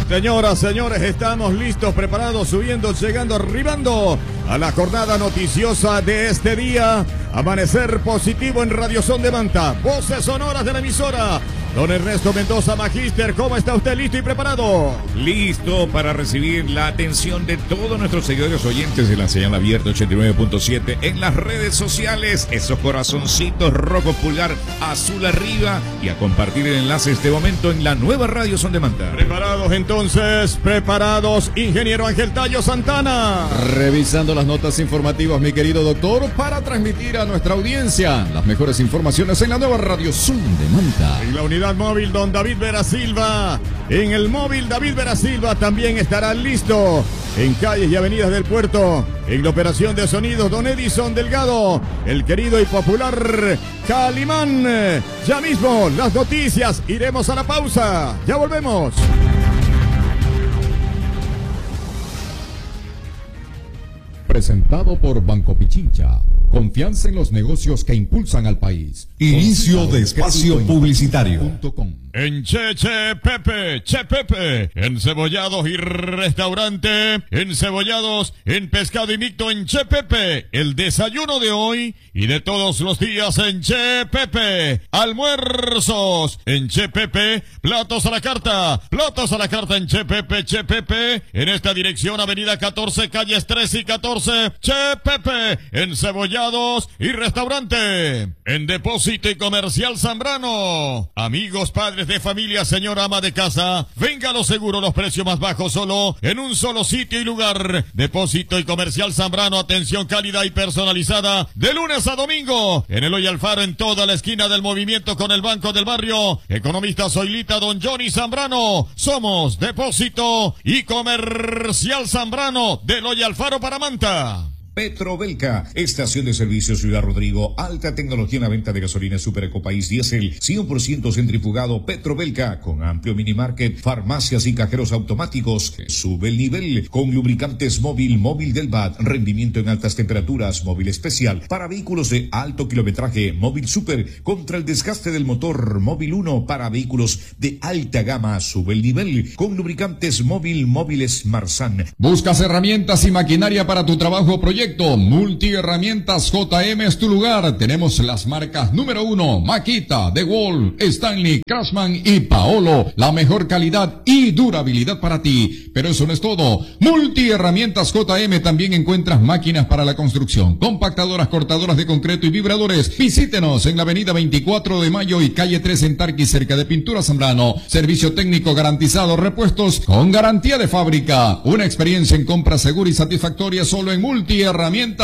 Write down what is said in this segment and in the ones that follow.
Señoras, señores, estamos listos, preparados, subiendo, llegando, arribando a la jornada noticiosa de este día. Amanecer positivo en Radio Son de Manta. Voces sonoras de la emisora. Don Ernesto Mendoza, Magíster, ¿cómo está usted? ¿Listo y preparado? Listo para recibir la atención de todos nuestros seguidores oyentes de la señal abierta 89.7 en las redes sociales. Esos corazoncitos rojo, pulgar azul arriba, y a compartir el enlace este momento en la nueva Radio Son de Manta. Preparados entonces, preparados, ingeniero Ángel Tallo Santana. Revisando las notas informativas, mi querido doctor, para transmitir a nuestra audiencia las mejores informaciones en la nueva Radio Son de Manta. En la unidad móvil, don David Vera Silva. En el móvil, David Vera Silva también estará listo. En calles y avenidas del puerto. En la operación de sonidos, don Edison Delgado. El querido y popular Calimán. Ya mismo, las noticias. Iremos a la pausa. Ya volvemos. Presentado por Banco Pichincha. Confianza en los negocios que impulsan al país. Inicio de espacio publicitario. En Che Pepe, encebollados y restaurante, encebollados, en pescado y mixto en Che Pepe, el desayuno de hoy y de todos los días en Che Pepe, almuerzos en Che Pepe, platos a la carta en Che Pepe, en esta dirección avenida 14, calles 13 y 14, Che Pepe, encebollados y restaurante, en Depósito y Comercial Zambrano, amigos, padres de familia, señora ama de casa, venga a lo seguro, los precios más bajos solo en un solo sitio y lugar. Depósito y Comercial Zambrano, atención cálida y personalizada de lunes a domingo. En Eloy Alfaro, en toda la esquina del movimiento con el Banco del Barrio. Economista Zoilita, don Johnny Zambrano. Somos Depósito y Comercial Zambrano de Eloy Alfaro para Manta. Petrobelca, estación de servicio Ciudad Rodrigo, alta tecnología en la venta de gasolina Super Ecopaís Diesel, 100% centrifugado. Petrobelca, con amplio minimarket, farmacias y cajeros automáticos. Sube el nivel con lubricantes móvil del BAT, rendimiento en altas temperaturas, móvil especial para vehículos de alto kilometraje, móvil super contra el desgaste del motor, móvil 1 para vehículos de alta gama. Sube el nivel con lubricantes móviles Marsan. Buscas herramientas y maquinaria para tu trabajo o proyecto. Multiherramientas JM es tu lugar. Tenemos las marcas número 1, Makita, DeWalt, Stanley, Craftsman y Paolo. La mejor calidad y durabilidad para ti. Pero eso no es todo. Multiherramientas JM también encuentras máquinas para la construcción, compactadoras, cortadoras de concreto y vibradores. Visítenos en la avenida 24 de Mayo y calle 3 en Tarqui, cerca de Pintura Zambrano. Servicio técnico garantizado, repuestos con garantía de fábrica. Una experiencia en compra segura y satisfactoria solo en Multiherramientas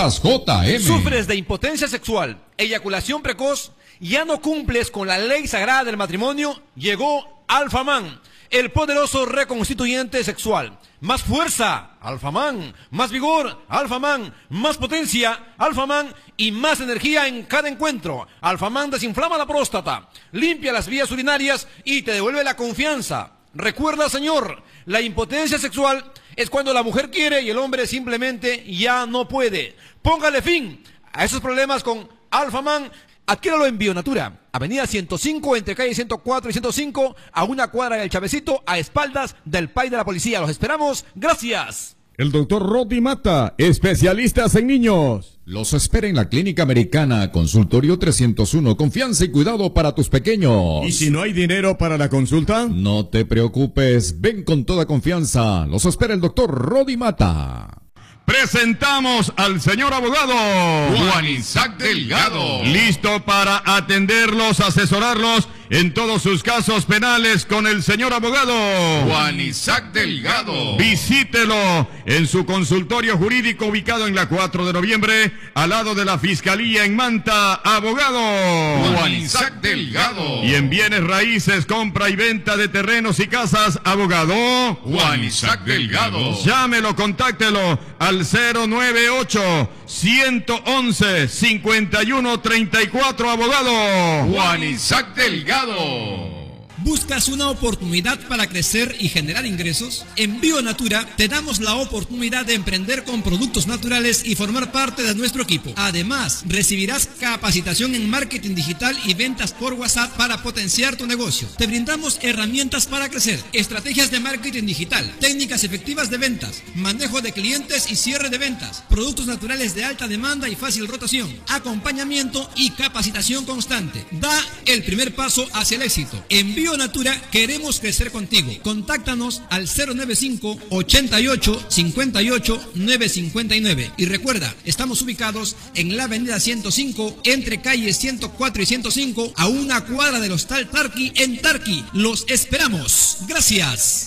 JM. ¿Sufres de impotencia sexual, eyaculación precoz? ¿Ya no cumples con la ley sagrada del matrimonio? Llegó Alfaman, el poderoso reconstituyente sexual. Más fuerza, Alfaman. Más vigor, Alfaman. Más potencia, Alfaman. Y más energía en cada encuentro. Alfaman desinflama la próstata, limpia las vías urinarias y te devuelve la confianza. Recuerda, señor, la impotencia sexual es cuando la mujer quiere y el hombre simplemente ya no puede. Póngale fin a esos problemas con Alfaman. Adquiéralo en Bionatura, avenida 105, entre calle 104 y 105, a una cuadra del Chavecito, a espaldas del PAI de la policía. Los esperamos. Gracias. El doctor Rodi Mata, especialistas en niños. Los espera en la Clínica Americana, consultorio 301, confianza y cuidado para tus pequeños. ¿Y si no hay dinero para la consulta? No te preocupes, ven con toda confianza. Los espera el doctor Rodi Mata. Presentamos al señor abogado Juan Isaac Delgado. Listo para atenderlos, asesorarlos en todos sus casos penales con el señor abogado Juan Isaac Delgado. Visítelo en su consultorio jurídico ubicado en la 4 de noviembre, al lado de la Fiscalía en Manta. Abogado Juan Isaac Delgado. Y en bienes raíces, compra y venta de terrenos y casas, abogado Juan Isaac Delgado. Llámelo, contáctelo al 098-111-5134, abogado Juan Isaac Delgado. ¿Buscas una oportunidad para crecer y generar ingresos? En BioNatura te damos la oportunidad de emprender con productos naturales y formar parte de nuestro equipo. Además, recibirás capacitación en marketing digital y ventas por WhatsApp para potenciar tu negocio. Te brindamos herramientas para crecer, estrategias de marketing digital, técnicas efectivas de ventas, manejo de clientes y cierre de ventas, productos naturales de alta demanda y fácil rotación, acompañamiento y capacitación constante. Da el primer paso hacia el éxito. En BioNatura queremos crecer contigo. Contáctanos al 095 88 58 959 y recuerda, estamos ubicados en la avenida 105 entre calles 104 y 105 a una cuadra del Hostal Tarqui en Tarqui. Los esperamos. Gracias.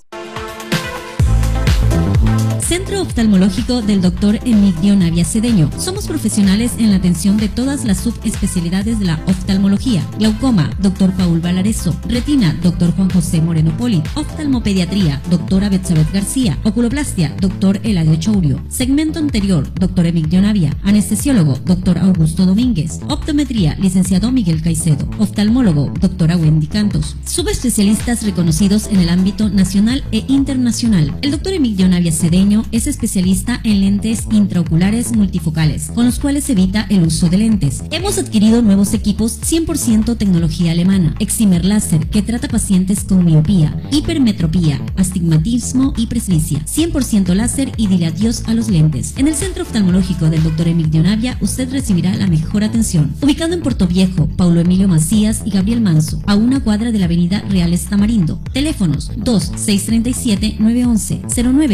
Centro Oftalmológico del Dr. Emigdio Navia Cedeño. Somos profesionales en la atención de todas las subespecialidades de la oftalmología. Glaucoma, Dr. Paul Valareso. Retina, Dr. Juan José Moreno Poli. Oftalmopediatría, Dra. Betsabeth García. Oculoplastia, Dr. Eladio Chourio. Segmento anterior, Dr. Emigdio Navia. Anestesiólogo, Dr. Augusto Domínguez. Optometría, licenciado Miguel Caicedo. Oftalmólogo, Dra. Wendy Cantos. Subespecialistas reconocidos en el ámbito nacional e internacional. El Dr. Emigdio Navia Cedeño es especialista en lentes intraoculares multifocales, con los cuales evita el uso de lentes. Hemos adquirido nuevos equipos 100% tecnología alemana. Excimer Láser, que trata pacientes con miopía, hipermetropía, astigmatismo y presbicia. 100% láser y dile adiós a los lentes. En el Centro Oftalmológico del Dr. Emigdio Navia, usted recibirá la mejor atención. Ubicado en Puerto Viejo, Paulo Emilio Macías y Gabriel Manso, a una cuadra de la avenida Reales Tamarindo. Teléfonos 2-637-911,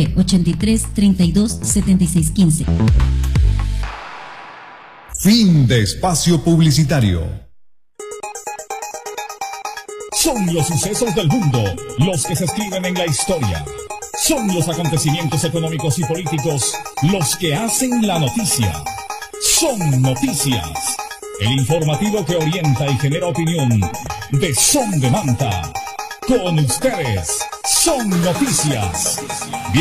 09-83-32-76-15. Fin de espacio publicitario. Son los sucesos del mundo los que se escriben en la historia. Son los acontecimientos económicos y políticos los que hacen la noticia. Son Noticias, el informativo que orienta y genera opinión de Son de Manta. Con ustedes, Son Noticias. Bien